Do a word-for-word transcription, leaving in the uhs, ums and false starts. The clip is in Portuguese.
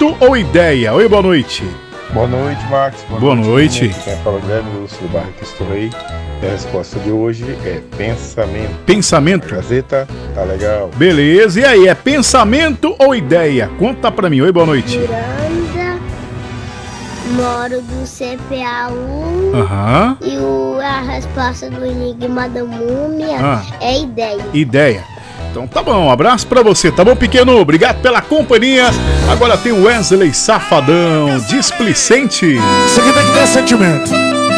Pensamento ou ideia? Oi, boa noite. Boa noite, Max. Boa, boa noite. noite. Quem fala Guilherme Lúcio do bairro que estou aí. E a resposta de hoje é pensamento. Pensamento. A Gazeta, tá legal. Beleza, e aí, é pensamento ou ideia? Conta pra mim. Oi, boa noite. Miranda, moro do C P A um. Aham. E o, a resposta do Enigma da Múmia Ah. é ideia. Ideia. Então tá bom, um abraço pra você, tá bom, pequeno? Obrigado pela companhia. Agora tem o Wesley Safadão, displicente. Isso aqui tem que ter sentimento.